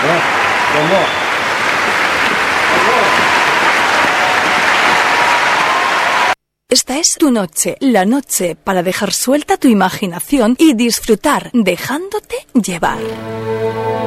Esta es tu noche, la noche para dejar suelta tu imaginación y disfrutar dejándote llevar.